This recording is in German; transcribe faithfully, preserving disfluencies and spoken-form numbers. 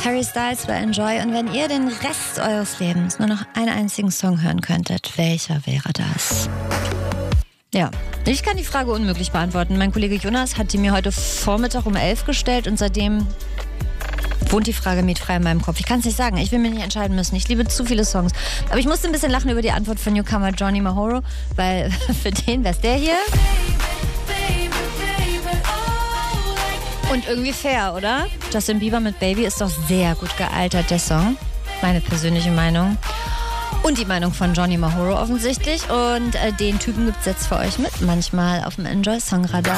Harry Styles bei Enjoy. Und wenn ihr den Rest eures Lebens nur noch einen einzigen Song hören könntet, welcher wäre das? Ja, ich kann die Frage unmöglich beantworten. Mein Kollege Jonas hat die mir heute Vormittag um elf gestellt und seitdem wohnt die Frage mietfrei in meinem Kopf. Ich kann es nicht sagen, ich will mich nicht entscheiden müssen. Ich liebe zu viele Songs. Aber ich musste ein bisschen lachen über die Antwort von Newcomer Johnny Mahoro, weil für den wär's der hier. Und irgendwie fair, oder? Justin Bieber mit Baby ist doch sehr gut gealtert, der Song. Meine persönliche Meinung. Und die Meinung von Johnny Mahoro offensichtlich. Und äh, den Typen gibt's jetzt für euch mit, manchmal auf dem Enjoy Song Radar.